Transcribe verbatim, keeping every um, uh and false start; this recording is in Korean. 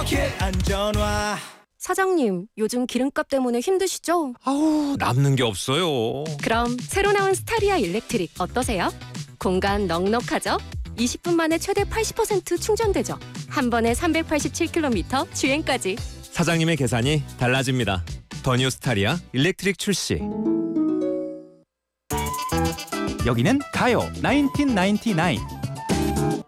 안전화. 사장님, 요즘 기름값 때문에 힘드시죠? 아우, 남는 게 없어요. 그럼 새로 나온 스타리아 일렉트릭 어떠세요? 공간 넉넉하죠? 이십 분 만에 최대 팔십 퍼센트 충전되죠? 한 번에 삼백팔십칠 킬로미터 주행까지. 사장님의 계산이 달라집니다. 더 뉴 스타리아 일렉트릭 출시. 여기는 가요 나인틴 나인티나인.